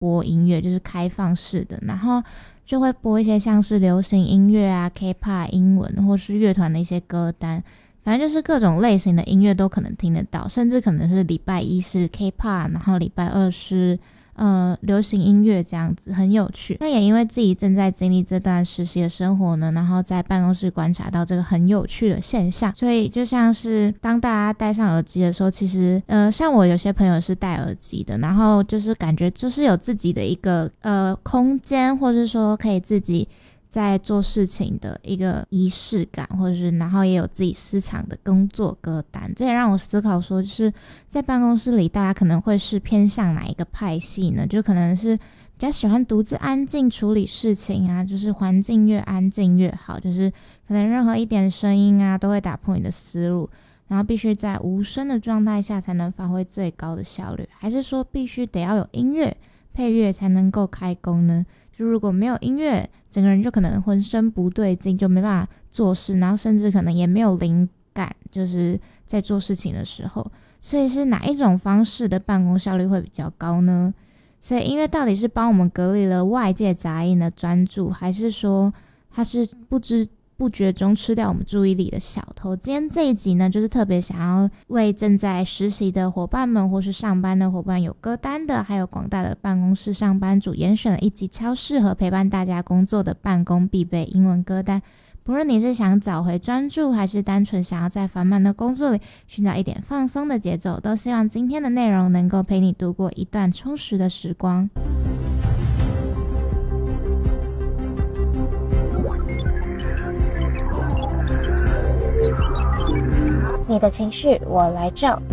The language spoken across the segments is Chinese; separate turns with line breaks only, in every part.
播音乐，就是开放式的，然后就会播一些像是流行音乐啊、K-pop 英文或是乐团的一些歌单，反正就是各种类型的音乐都可能听得到，甚至可能是礼拜一是 K-pop， 然后礼拜二是流行音乐，这样子很有趣。那也因为自己正在经历这段实习的生活呢，然后在办公室观察到这个很有趣的现象，所以就像是当大家戴上耳机的时候，其实像我有些朋友是戴耳机的，然后就是感觉就是有自己的一个空间，或者说可以自己在做事情的一个仪式感，或者是然后也有自己私藏的工作歌单。这也让我思考说，就是在办公室里大家可能会是偏向哪一个派系呢？就可能是比较喜欢独自安静处理事情啊，就是环境越安静越好，就是可能任何一点声音啊都会打破你的思路，然后必须在无声的状态下才能发挥最高的效率，还是说必须得要有音乐配乐才能够开工呢？就如果没有音乐，整个人就可能浑身不对劲，就没办法做事，然后甚至可能也没有灵感，就是在做事情的时候。所以是哪一种方式的办公效率会比较高呢？所以音乐到底是帮我们隔离了外界杂音的专注，还是说它是不知不觉中吃掉我们注意力的小偷？今天这一集呢，就是特别想要为正在实习的伙伴们，或是上班的伙伴，有歌单的，还有广大的办公室上班族，严选了一集超适合陪伴大家工作的办公必备英文歌单。不论你是想找回专注，还是单纯想要在繁忙的工作里寻找一点放松的节奏，都希望今天的内容能够陪你度过一段充实的时光。你的情绪我来照。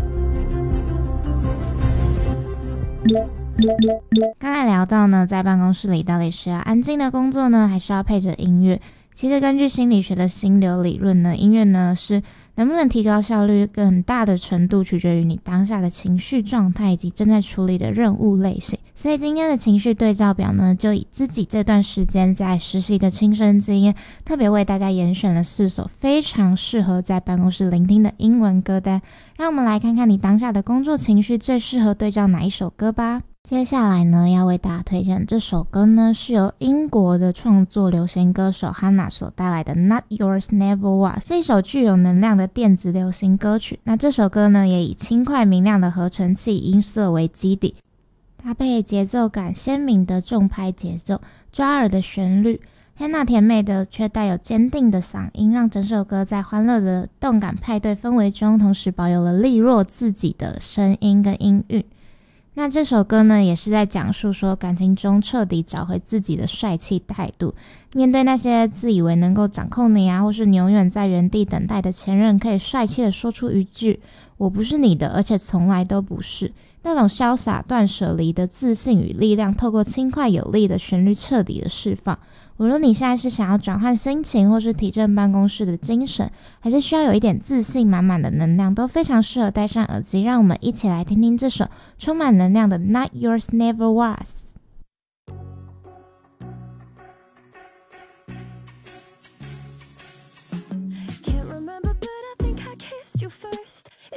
刚才聊到呢，在办公室里到底是要安静的工作呢，还是要配着音乐？其实根据心理学的心流理论呢，音乐呢是能不能提高效率更大的程度取决于你当下的情绪状态以及正在处理的任务类型。所以今天的情绪对照表呢，就以自己这段时间在实习的亲身经验，特别为大家严选了4首非常适合在办公室聆听的英文歌单。让我们来看看你当下的工作情绪最适合对照哪一首歌吧。接下来呢，要为大家推荐这首歌呢，是由英国的创作流行歌手 Hannah 所带来的 Not Yours Never Was， 是一首具有能量的电子流行歌曲。那这首歌呢，也以轻快明亮的合成器音色为基底，搭配节奏感鲜明的重拍节奏，抓耳的旋律，Hannah 甜美的却带有坚定的嗓音，让整首歌在欢乐的动感派对氛围中，同时保有了利落自己的声音跟音韵。那这首歌呢，也是在讲述说感情中彻底找回自己的帅气态度，面对那些自以为能够掌控你啊，或是你永远在原地等待的前任，可以帅气的说出一句我不是你的，而且从来都不是。那种潇洒断舍离的自信与力量，透过轻快有力的旋律彻底的释放。无论你现在是想要转换心情，或是提振办公室的精神，还是需要有一点自信满满的能量，都非常适合戴上耳机。让我们一起来听听这首充满能量的 Not Yours Never Was。
Can't remember, but I think I kissed you first.